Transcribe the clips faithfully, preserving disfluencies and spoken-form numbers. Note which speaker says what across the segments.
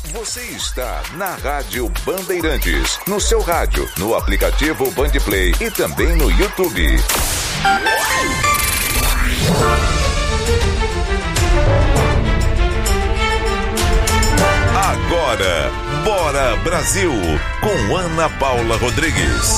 Speaker 1: Você está na Rádio Bandeirantes, no seu rádio, no aplicativo Bandplay e também no YouTube. Agora, Bora Brasil, com Ana Paula Rodrigues.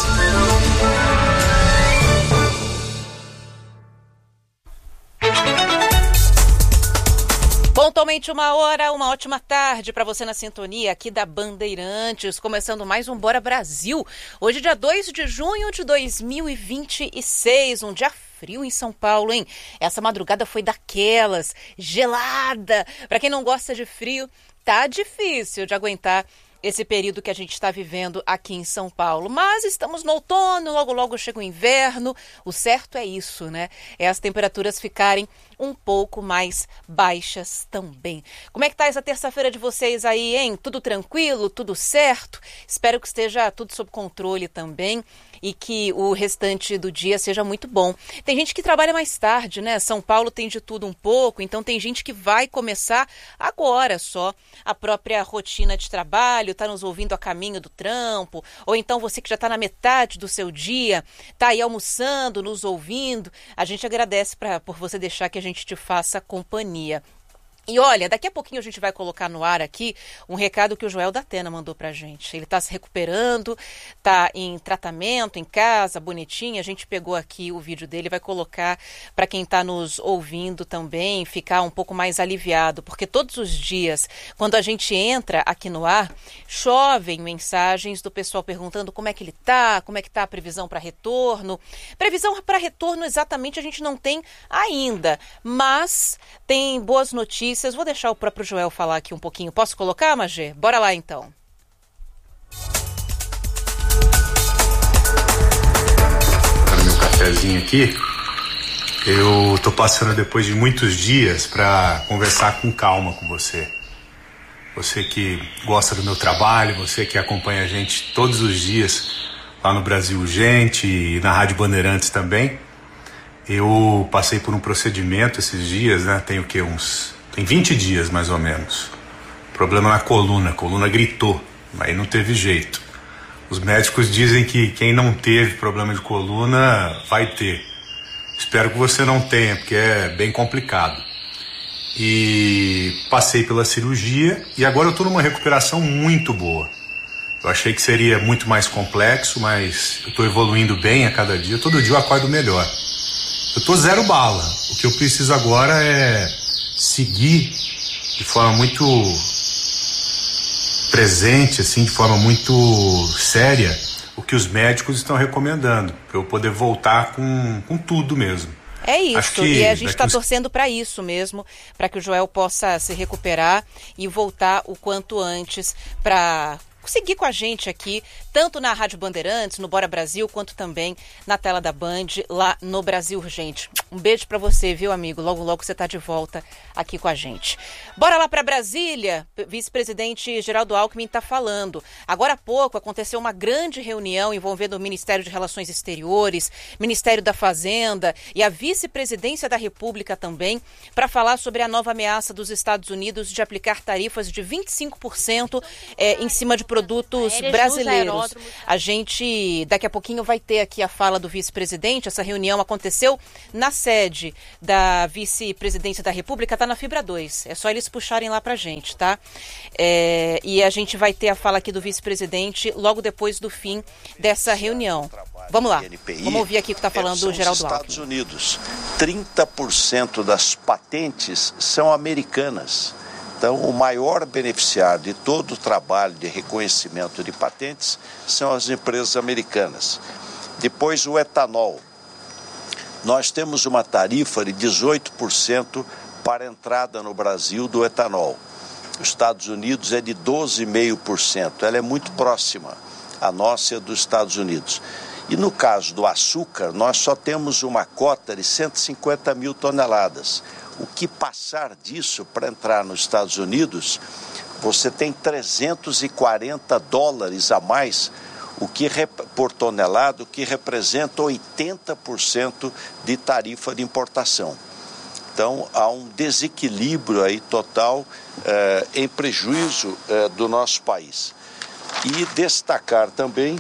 Speaker 2: Pontualmente uma hora, uma ótima tarde para você na sintonia aqui da Bandeirantes, começando mais um Bora Brasil. Hoje, dia dois de junho de dois mil e vinte e seis, um dia frio em São Paulo, hein? Essa madrugada foi daquelas, gelada. Para quem não gosta de frio, tá difícil de aguentar esse período que a gente está vivendo aqui em São Paulo. Mas estamos no outono, logo logo chega o inverno. O certo é isso, né? É as temperaturas ficarem um pouco mais baixas também. Como é que tá essa terça-feira de vocês aí, hein? Tudo tranquilo? Tudo certo? Espero que esteja tudo sob controle também e que o restante do dia seja muito bom. Tem gente que trabalha mais tarde, né? São Paulo tem de tudo um pouco, então tem gente que vai começar agora só a própria rotina de trabalho, tá nos ouvindo a caminho do trampo, ou então você que já tá na metade do seu dia, tá aí almoçando, nos ouvindo. A gente agradece pra, por você deixar que a gente te faça companhia. E olha, daqui a pouquinho a gente vai colocar no ar aqui um recado que o Joel da Atena mandou pra gente. Ele está se recuperando, está em tratamento, em casa, bonitinho. A gente pegou aqui o vídeo dele, vai colocar para quem está nos ouvindo também, ficar um pouco mais aliviado. Porque todos os dias, quando a gente entra aqui no ar, chovem mensagens do pessoal perguntando como é que ele está, como é que está a previsão para retorno. Previsão para retorno exatamente a gente não tem ainda, mas tem boas notícias. Vou deixar o próprio Joel falar aqui um pouquinho. Posso colocar, Magê? Bora lá, então.
Speaker 3: No meu cafezinho aqui, eu tô passando depois de muitos dias para conversar com calma com você. Você que gosta do meu trabalho, você que acompanha a gente todos os dias lá no Brasil Urgente e na Rádio Bandeirantes também. Eu passei por um procedimento esses dias, né? Tem o quê? Uns... Tem vinte dias, mais ou menos. Problema na coluna. A coluna gritou, aí não teve jeito. Os médicos dizem que quem não teve problema de coluna vai ter. Espero que você não tenha, porque é bem complicado. E passei pela cirurgia e agora eu estou numa recuperação muito boa. Eu achei que seria muito mais complexo, mas eu estou evoluindo bem a cada dia. Todo dia eu acordo melhor. Eu estou zero bala. O que eu preciso agora é seguir de forma muito presente, assim, de forma muito séria, o que os médicos estão recomendando, para eu poder voltar com, com tudo mesmo.
Speaker 2: É isso, e a gente está uns... torcendo para isso mesmo, para que o Joel possa se recuperar e voltar o quanto antes para seguir com a gente aqui, tanto na Rádio Bandeirantes, no Bora Brasil, quanto também na tela da Band, lá no Brasil Urgente. Um beijo para você, viu, amigo? Logo, logo você tá de volta aqui com a gente. Bora lá para Brasília. Vice-presidente Geraldo Alckmin está falando. Agora há pouco aconteceu uma grande reunião envolvendo o Ministério de Relações Exteriores, Ministério da Fazenda e a Vice-presidência da República também, para falar sobre a nova ameaça dos Estados Unidos de aplicar tarifas de vinte e cinco por cento é, em cima de produtos brasileiros. A gente, daqui a pouquinho, vai ter aqui a fala do vice-presidente. Essa reunião aconteceu na sede da vice-presidência da República, está na Fibra dois. É só eles puxarem lá pra gente, tá? É, e a gente vai ter a fala aqui do vice-presidente logo depois do fim dessa reunião. Vamos lá, vamos ouvir aqui o que está falando o Geraldo Alckmin.
Speaker 4: Estados Unidos, trinta por cento das patentes são americanas. Então, o maior beneficiário de todo o trabalho de reconhecimento de patentes são as empresas americanas. Depois, o etanol. Nós temos uma tarifa de dezoito por cento para a entrada no Brasil do etanol. Os Estados Unidos é de doze vírgula cinco por cento. Ela é muito próxima, a nossa é dos Estados Unidos. E no caso do açúcar, nós só temos uma cota de cento e cinquenta mil toneladas. O que passar disso para entrar nos Estados Unidos, você tem trezentos e quarenta dólares a mais o que, por tonelada, o que representa oitenta por cento de tarifa de importação. Então, há um desequilíbrio aí total eh, em prejuízo eh, do nosso país. E destacar também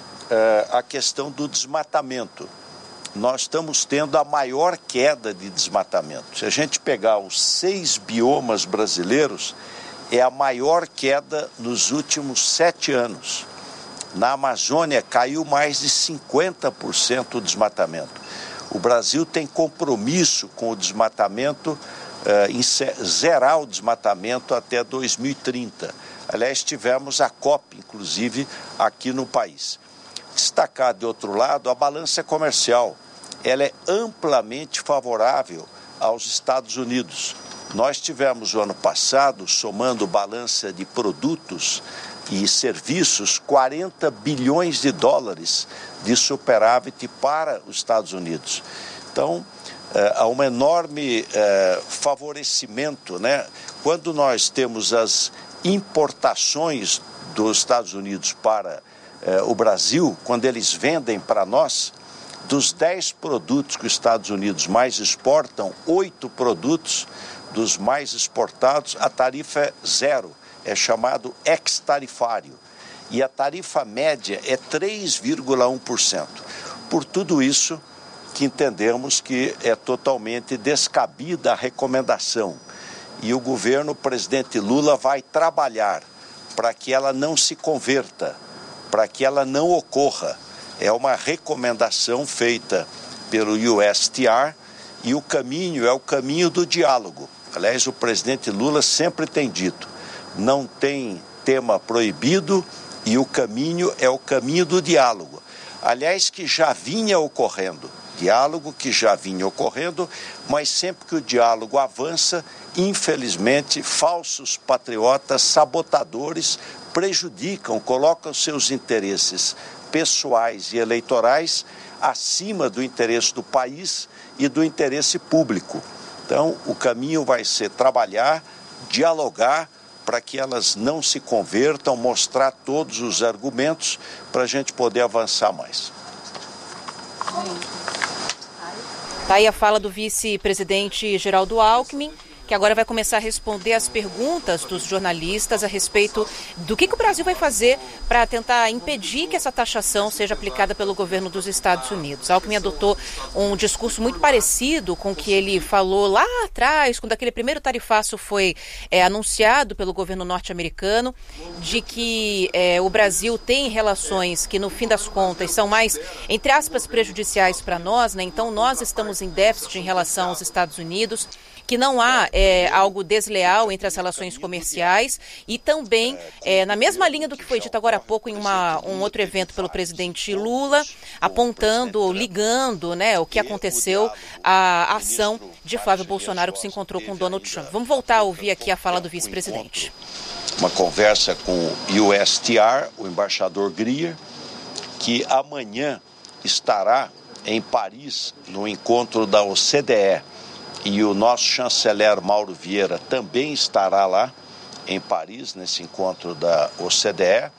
Speaker 4: eh, a questão do desmatamento. Nós estamos tendo a maior queda de desmatamento. Se a gente pegar os seis biomas brasileiros, é a maior queda nos últimos sete anos. Na Amazônia caiu mais de cinquenta por cento o desmatamento. O Brasil tem compromisso com o desmatamento, eh, em zerar o desmatamento até dois mil e trinta. Aliás, tivemos a COP, inclusive, aqui no país. Destacar, de outro lado, a balança comercial. Ela é amplamente favorável aos Estados Unidos. Nós tivemos o ano passado, somando balança de produtos e serviços, quarenta bilhões de dólares de superávit para os Estados Unidos. Então, há um enorme eh, favorecimento, né? Quando nós temos as importações dos Estados Unidos para eh, o Brasil, quando eles vendem para nós, dos dez produtos que os Estados Unidos mais exportam, oito produtos dos mais exportados, a tarifa é zero. É chamado ex-tarifário, e a tarifa média é três vírgula um por cento. Por tudo isso que entendemos que é totalmente descabida a recomendação, e o governo, o presidente Lula, vai trabalhar para que ela não se converta, para que ela não ocorra. É uma recomendação feita pelo U S T R, e o caminho é o caminho do diálogo. Aliás, o presidente Lula sempre tem dito: não tem tema proibido e o caminho é o caminho do diálogo. Aliás, que já vinha ocorrendo, diálogo que já vinha ocorrendo, mas sempre que o diálogo avança, infelizmente, falsos patriotas, sabotadores, prejudicam, colocam seus interesses pessoais e eleitorais acima do interesse do país e do interesse público. Então, o caminho vai ser trabalhar, dialogar, para que elas não se convertam, mostrar todos os argumentos para a gente poder avançar mais.
Speaker 2: Está aí a fala do vice-presidente Geraldo Alckmin, que agora vai começar a responder as perguntas dos jornalistas a respeito do que, que o Brasil vai fazer para tentar impedir que essa taxação seja aplicada pelo governo dos Estados Unidos. Alckmin adotou um discurso muito parecido com o que ele falou lá atrás, quando aquele primeiro tarifaço foi é, anunciado pelo governo norte-americano, de que é, o Brasil tem relações que, no fim das contas, são mais, entre aspas, prejudiciais para nós, né? Então, nós estamos em déficit em relação aos Estados Unidos, que não há é, algo desleal entre as relações comerciais, e também, é, na mesma linha do que foi dito agora há pouco em uma, um outro evento pelo presidente Lula, apontando, ligando, né, o que aconteceu à ação de Flávio Bolsonaro, que se encontrou com Donald Trump. Vamos voltar a ouvir aqui a fala do vice-presidente.
Speaker 4: Uma conversa com o U S T R, o embaixador Greer, que amanhã estará em Paris, no encontro da O C D E, e o nosso chanceler Mauro Vieira também estará lá em Paris, nesse encontro da O C D E.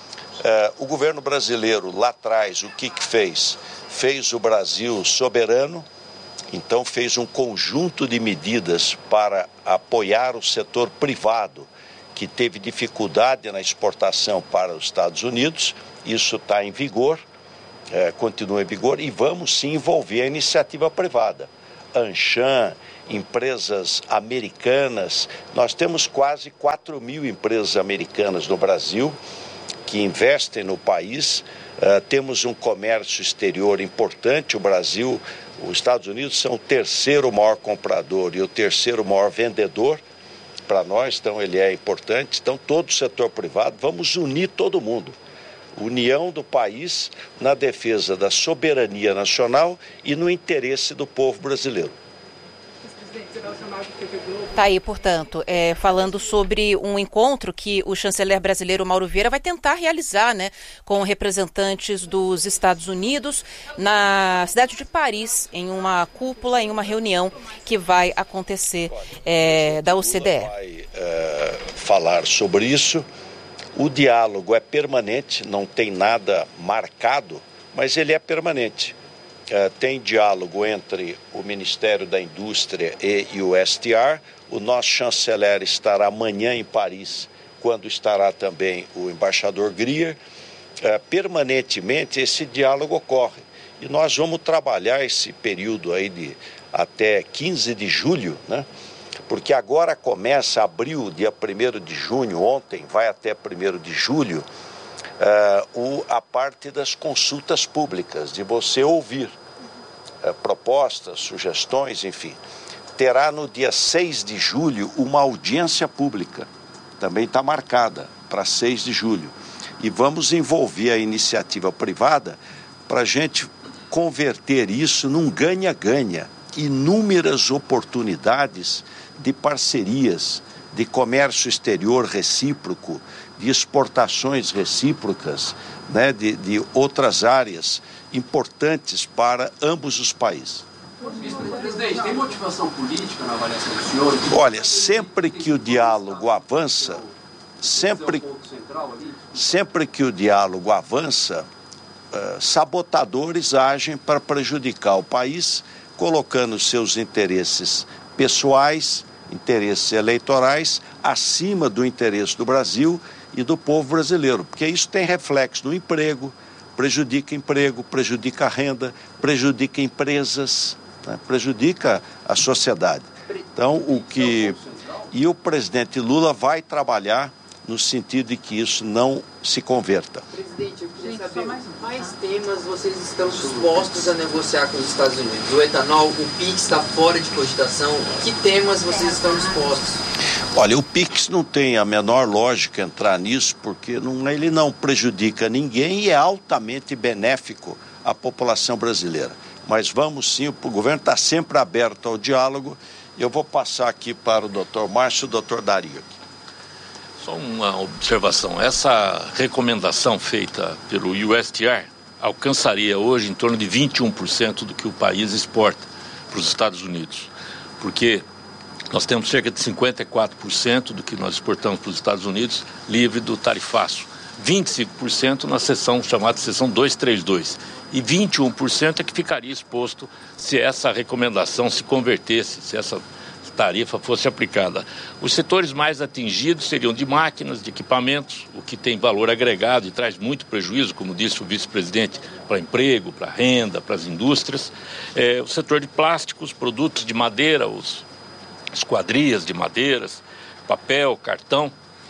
Speaker 4: Uh, o governo brasileiro, lá atrás, o que, que fez? Fez o Brasil soberano, então fez um conjunto de medidas para apoiar o setor privado, que teve dificuldade na exportação para os Estados Unidos. Isso está em vigor, uh, continua em vigor, e vamos sim envolver a iniciativa privada. Anshan, empresas americanas. Nós temos quase quatro mil empresas americanas no Brasil que investem no país. Uh, temos um comércio exterior importante. O Brasil, os Estados Unidos são o terceiro maior comprador e o terceiro maior vendedor para nós, então ele é importante. Então todo o setor privado, vamos unir todo mundo. União do país na defesa da soberania nacional e no interesse do povo brasileiro.
Speaker 2: Tá aí, portanto, é, falando sobre um encontro que o chanceler brasileiro Mauro Vieira vai tentar realizar, né, com representantes dos Estados Unidos na cidade de Paris, em uma cúpula, em uma reunião que vai acontecer é, da O C D E.
Speaker 4: Vai é, falar sobre isso. O diálogo é permanente, não tem nada marcado, mas ele é permanente. Uh, tem diálogo entre o Ministério da Indústria e o U S T R. O nosso chanceler estará amanhã em Paris, quando estará também o embaixador Grier. Uh, permanentemente esse diálogo ocorre. E nós vamos trabalhar esse período aí de até quinze de julho, né? Porque agora começa, abril, dia primeiro de junho, ontem, vai até primeiro de julho, Uh, o, a parte das consultas públicas, de você ouvir uh, propostas, sugestões, enfim. Terá no dia seis de julho uma audiência pública, também está marcada para seis de julho. E vamos envolver a iniciativa privada para a gente converter isso num ganha-ganha, inúmeras oportunidades de parcerias, de comércio exterior recíproco, de exportações recíprocas, né, de, de outras áreas importantes para ambos os países.
Speaker 5: Presidente, tem motivação política na avaliação do senhor?
Speaker 4: Olha, sempre que o diálogo avança, sempre, sempre que o diálogo avança, uh, sabotadores agem para prejudicar o país, colocando seus interesses pessoais, interesses eleitorais, acima do interesse do Brasil e do povo brasileiro, porque isso tem reflexo no emprego, prejudica emprego, prejudica a renda, prejudica empresas, né? Prejudica a sociedade. Então, o que... E o presidente Lula vai trabalhar no sentido de que isso não se converta.
Speaker 6: Presidente, eu queria saber quais temas vocês estão dispostos a negociar com os Estados Unidos? O etanol, o PIX está fora de cogitação. Que temas vocês estão dispostos?
Speaker 4: Olha, o PIX não tem a menor lógica entrar nisso, porque não, ele não prejudica ninguém e é altamente benéfico à população brasileira. Mas vamos sim, o governo está sempre aberto ao diálogo. Eu vou passar aqui para o doutor Márcio e o doutor Dario.
Speaker 7: Só uma observação, essa recomendação feita pelo U S T R alcançaria hoje em torno de vinte e um por cento do que o país exporta para os Estados Unidos, porque nós temos cerca de cinquenta e quatro por cento do que nós exportamos para os Estados Unidos livre do tarifaço, vinte e cinco por cento na seção chamada seção duzentos e trinta e dois e vinte e um por cento é que ficaria exposto se essa recomendação se convertesse, se essa tarifa fosse aplicada. Os setores mais atingidos seriam de máquinas, de equipamentos, o que tem valor agregado e traz muito prejuízo, como disse o vice-presidente, para emprego, para renda, para as indústrias. É, o setor de plásticos, produtos de madeira, os esquadrias de madeiras, papel, cartão,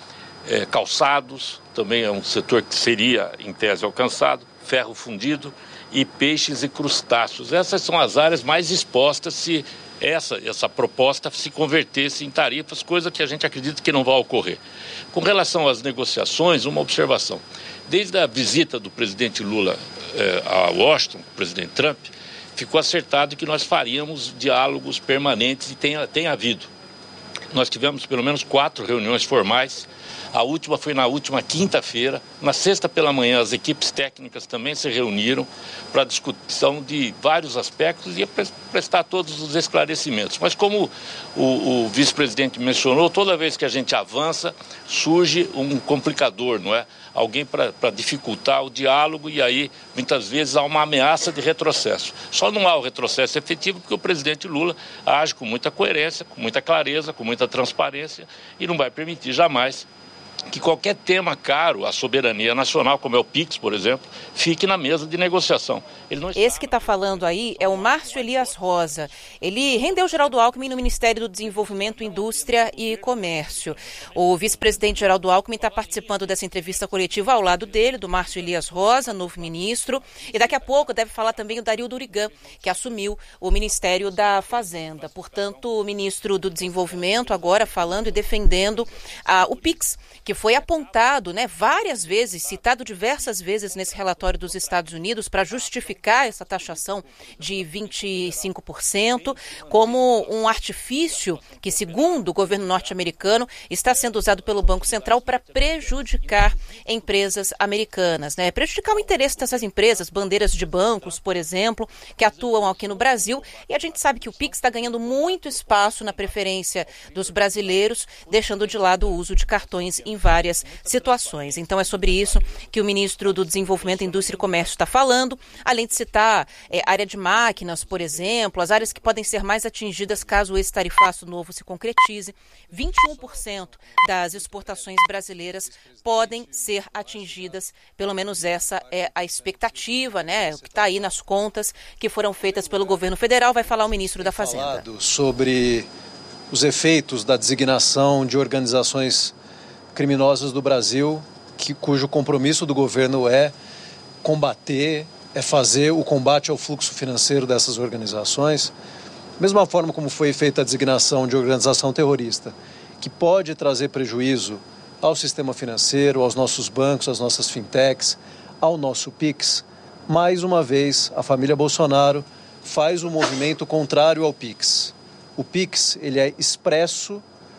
Speaker 7: é, calçados, também é um setor que seria, em tese, alcançado, ferro fundido e peixes e crustáceos. Essas são as áreas mais expostas se essa, essa proposta se convertesse em tarifas, coisa que a gente acredita que não vai ocorrer. Com relação às negociações, uma observação. Desde a visita do presidente Lula eh, a Washington, o presidente Trump, ficou acertado que nós faríamos diálogos permanentes e tem, tem havido. Nós tivemos pelo menos quatro reuniões formais. A última foi na última quinta-feira. Na sexta pela manhã, as equipes técnicas também se reuniram para a discussão de vários aspectos e prestar todos os esclarecimentos. Mas como o, o vice-presidente mencionou, toda vez que a gente avança, surge um complicador, não é? Alguém para dificultar o diálogo e aí, muitas vezes, há uma ameaça de retrocesso. Só não há o retrocesso efetivo porque o presidente Lula age com muita coerência, com muita clareza, com muita transparência e não vai permitir jamais que qualquer tema caro à soberania nacional, como é o PIX, por exemplo, fique na mesa de negociação. Ele não está...
Speaker 2: Esse que está falando aí é o Márcio Elias Rosa. Ele rendeu Geraldo Alckmin no Ministério do Desenvolvimento, Indústria e Comércio. O vice-presidente Geraldo Alckmin está participando dessa entrevista coletiva ao lado dele, do Márcio Elias Rosa, novo ministro. E daqui a pouco deve falar também o Dario Durigan, que assumiu o Ministério da Fazenda. Portanto, o ministro do Desenvolvimento agora falando e defendendo ah, o PIX, que foi apontado, né, várias vezes, citado diversas vezes nesse relatório dos Estados Unidos para justificar essa taxação de vinte e cinco por cento como um artifício que, segundo o governo norte-americano, está sendo usado pelo Banco Central para prejudicar empresas americanas, né, prejudicar o interesse dessas empresas, bandeiras de bancos, por exemplo, que atuam aqui no Brasil. E a gente sabe que o PIX está ganhando muito espaço na preferência dos brasileiros, deixando de lado o uso de cartões em várias situações. Então é sobre isso que o ministro do Desenvolvimento, Indústria e Comércio está falando, além de citar é, área de máquinas, por exemplo, as áreas que podem ser mais atingidas caso esse tarifaço novo se concretize. vinte e um por cento das exportações brasileiras podem ser atingidas, pelo menos essa é a expectativa, né? O que está aí nas contas que foram feitas pelo governo federal, vai falar o ministro da Fazenda.
Speaker 8: Sobre os efeitos da designação de organizações criminosas do Brasil, que, cujo compromisso do governo é combater, é fazer o combate ao fluxo financeiro dessas organizações, mesma forma como foi feita a designação de organização terrorista, que pode trazer prejuízo ao sistema financeiro, aos nossos bancos, às nossas fintechs, ao nosso Pix. Mais uma vez, a família Bolsonaro faz um movimento contrário ao Pix. O Pix ele é expresso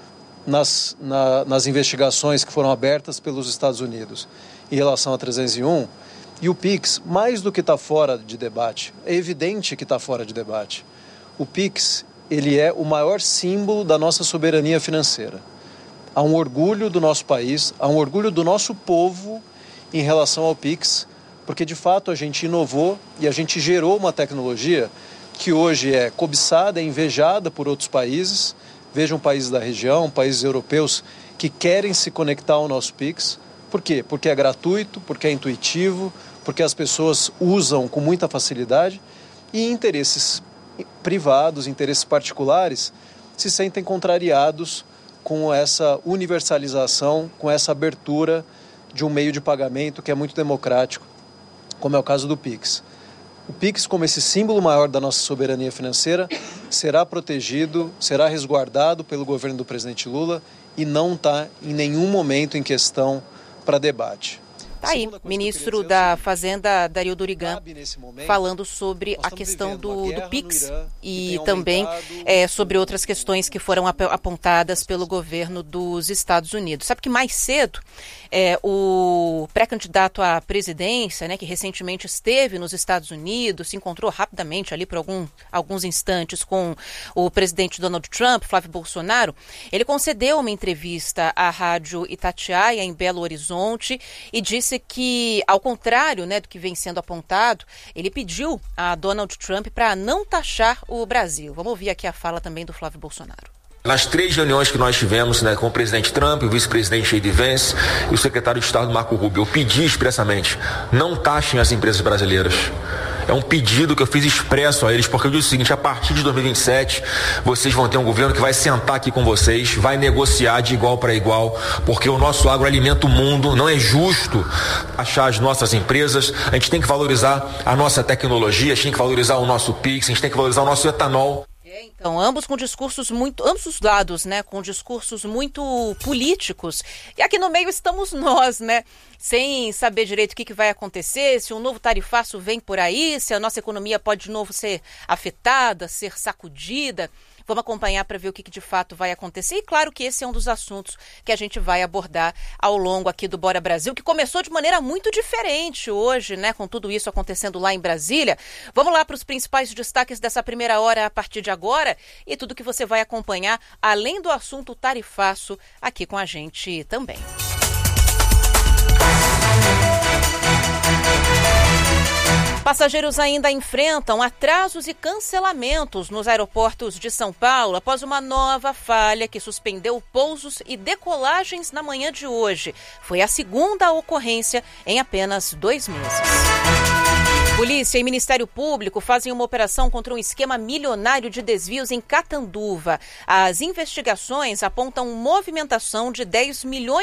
Speaker 8: nas, na, nas investigações que foram abertas pelos Estados Unidos em relação a trezentos e um, e o Pix, mais do que está fora de debate, é evidente que está fora de debate. O Pix ele é o maior símbolo da nossa soberania financeira. Há um orgulho do nosso país, há um orgulho do nosso povo em relação ao Pix, porque de fato a gente inovou e a gente gerou uma tecnologia que hoje é cobiçada, é invejada por outros países. Vejam países da região, países europeus que querem se conectar ao nosso Pix. Por quê? Porque é gratuito, porque é intuitivo, porque as pessoas usam com muita facilidade e interesses privados, interesses particulares se sentem contrariados com essa universalização, com essa abertura de um meio de pagamento que é muito democrático, como é o caso do Pix. O Pix, como esse símbolo maior da nossa soberania financeira, será protegido, será resguardado pelo governo do presidente Lula e não está em nenhum momento em questão para debate.
Speaker 2: Tá aí, ministro da Fazenda, Dario Durigan, falando sobre a questão do, do Pix e também é, sobre outras questões que foram ap- apontadas pelo governo dos Estados Unidos. Sabe que mais cedo é, o pré-candidato à presidência, né, que recentemente esteve nos Estados Unidos, se encontrou rapidamente ali por algum, alguns instantes com o presidente Donald Trump, Flávio Bolsonaro, ele concedeu uma entrevista à rádio Itatiaia, em Belo Horizonte, e disse que, ao contrário, né, do que vem sendo apontado, ele pediu a Donald Trump para não taxar o Brasil. Vamos ouvir aqui a fala também do Flávio Bolsonaro.
Speaker 9: Nas três reuniões que nós tivemos, né, com o presidente Trump, o vice-presidente J D Vance e o secretário de Estado Marco Rubio, eu pedi expressamente, não taxem as empresas brasileiras. É um pedido que eu fiz expresso a eles, porque eu disse o seguinte: a partir de dois mil e vinte e sete, vocês vão ter um governo que vai sentar aqui com vocês, vai negociar de igual para igual, porque o nosso agro alimenta o mundo, não é justo achar as nossas empresas, a gente tem que valorizar a nossa tecnologia, a gente tem que valorizar o nosso Pix, a gente tem que valorizar o nosso etanol.
Speaker 2: Então, ambos com discursos muito, ambos os lados, né, com discursos muito políticos. E aqui no meio estamos nós, né, sem saber direito o que, que vai acontecer, se um novo tarifaço vem por aí, se a nossa economia pode de novo ser afetada, ser sacudida. Vamos acompanhar para ver o que, que de fato vai acontecer. E claro que esse é um dos assuntos que a gente vai abordar ao longo aqui do Bora Brasil, que começou de maneira muito diferente hoje, né? Com tudo isso acontecendo lá em Brasília. Vamos lá para os principais destaques dessa primeira hora a partir de agora e tudo que você vai acompanhar, além do assunto tarifaço, aqui com a gente também. Passageiros ainda enfrentam atrasos e cancelamentos nos aeroportos de São Paulo após uma nova falha que suspendeu pousos e decolagens na manhã de hoje. Foi a segunda ocorrência em apenas dois meses. Polícia e Ministério Público fazem uma operação contra um esquema milionário de desvios em Catanduva. As investigações apontam movimentação de dez milhões